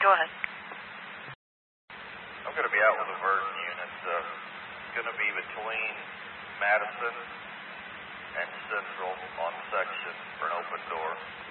Go ahead. I'm going to be out with a Verdon unit. It's going to be between Madison and Central on section for an open door.